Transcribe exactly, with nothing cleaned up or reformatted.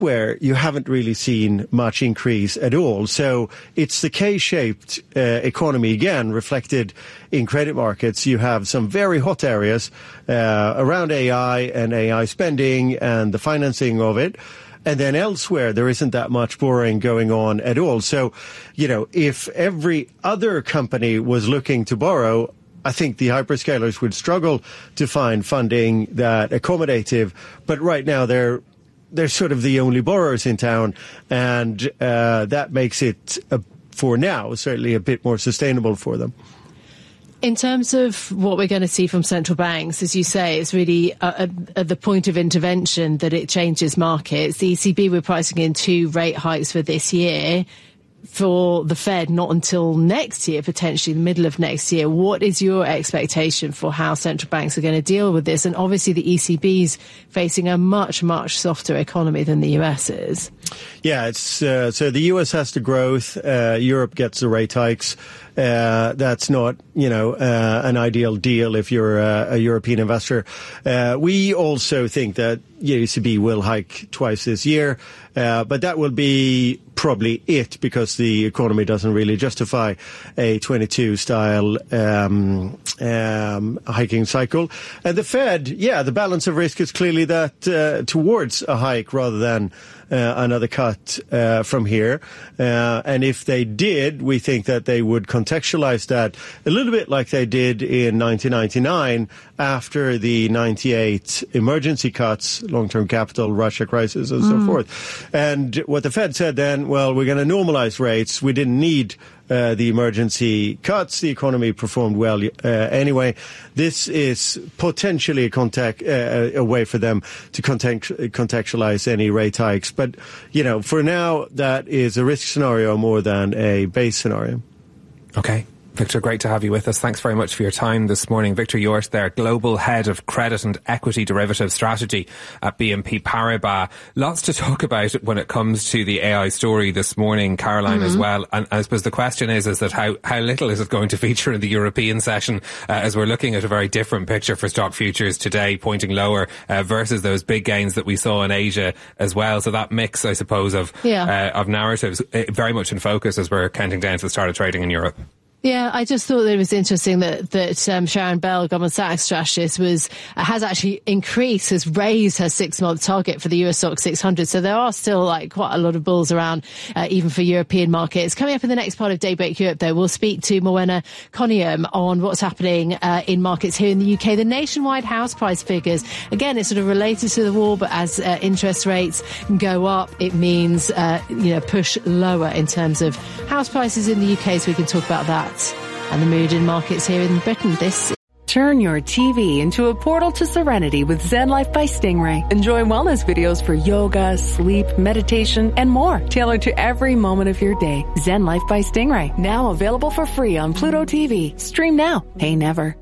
where you haven't really seen much increase at all. So it's the K-shaped uh, economy again reflected in credit markets. You have some very hot areas uh, around A I and A I spending and the financing of it. And then elsewhere, there isn't that much borrowing going on at all. So, you know, if every other company was looking to borrow, I think the hyperscalers would struggle to find funding that accommodative. But right now, they're they're sort of the only borrowers in town, and uh, that makes it, uh, for now, certainly a bit more sustainable for them. In terms of what we're going to see from central banks, as you say, it's really at, at the point of intervention that it changes markets. The E C B were pricing in two rate hikes for this year. For the Fed, not until next year, potentially the middle of next year. What is your expectation for how central banks are going to deal with this? And obviously the E C B's facing a much, much softer economy than the U S is. Yeah, it's uh, so the U S has the growth, uh, Europe gets the rate hikes. Uh, that's not, you know, uh, an ideal deal if you're a, a European investor. Uh, we also think that E C B will hike twice this year, uh, but that will be probably it because the economy doesn't really justify a twenty-two style um, um, hiking cycle. And the Fed, yeah, the balance of risk is clearly that uh, towards a hike rather than Uh, another cut uh, from here. Uh, and if they did, we think that they would contextualize that a little bit like they did in nineteen ninety-nine after the ninety-eight emergency cuts, long-term capital, Russia crisis, and mm. so forth. And what the Fed said then, well, we're going to normalize rates. We didn't need Uh, the emergency cuts. The economy performed well uh, anyway. This is potentially a, contact, uh, a way for them to context, contextualize any rate hikes. But, you know, for now, that is a risk scenario more than a base scenario. Okay. Victor, great to have you with us. Thanks very much for your time this morning. Victor Yorst there, Global Head of Credit and Equity Derivative Strategy at B N P Paribas. Lots to talk about when it comes to the A I story this morning, Caroline, mm-hmm. as well. And I suppose the question is, is that how, how little is it going to feature in the European session uh, as we're looking at a very different picture for stock futures today, pointing lower uh, versus those big gains that we saw in Asia as well. So that mix, I suppose, of, yeah. uh, of narratives uh, very much in focus as we're counting down to the start of trading in Europe. Yeah, I just thought that it was interesting that that um, Sharon Bell, Goldman Sachs strategist, was uh, has actually increased, has raised her six-month target for the Euro Stoxx six hundred. So there are still like quite a lot of bulls around, uh, even for European markets. Coming up in the next part of Daybreak Europe, though, we'll speak to Morwenna Coniam on what's happening uh, in markets here in the U K. The nationwide house price figures, again, it's sort of related to the war, but as uh, interest rates go up, it means uh, you know push lower in terms of house prices in the U K. So we can talk about that. And the mood in markets here in Britain. This. Turn your T V into a portal to serenity with Zen Life by Stingray. Enjoy wellness videos for yoga, sleep, meditation, and more, tailored to every moment of your day. Zen Life by Stingray, now available for free on Pluto T V. Stream now, pay never.